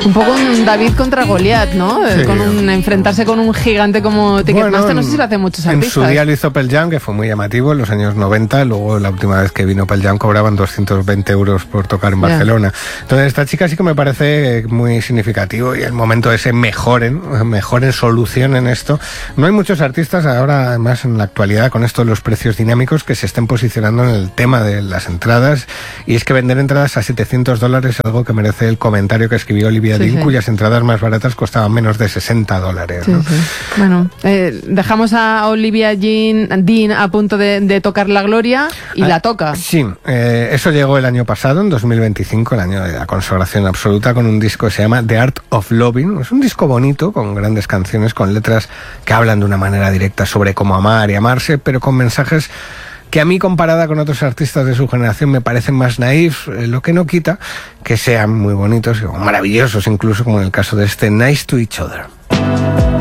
Un poco un David contra Goliat, ¿no? Sí. Enfrentarse con un gigante como Ticketmaster, no sé si lo hacen muchos artistas. En su día lo hizo Pearl Jam, que fue muy llamativo en los años 90. Luego, la última vez que vino Pearl Jam, cobraban 220 euros por tocar en Barcelona. Entonces, esta chica sí que me parece muy significativo, y el momento ese mejoren, solucionen esto. No hay muchos artistas ahora, además, en la actualidad, con esto de los precios dinámicos, que se estén posicionando en el tema de las entradas. Y es que vender entradas a $700 es algo que merece el comentario que escribió Olivia Dean, cuyas entradas más baratas costaban menos de $60, ¿no? Bueno, dejamos a Olivia Dean a punto de tocar la gloria, y la toca. Sí, eso llegó el año pasado, en 2025, el año de la consagración absoluta, con un disco que se llama The Art of Loving. Es un disco bonito, con grandes canciones, con letras que hablan de una manera directa sobre cómo amar y amarse, pero con mensajes que a mí, comparada con otros artistas de su generación, me parecen más naif, lo que no quita que sean muy bonitos o maravillosos, incluso como en el caso de este Nice to Each Other.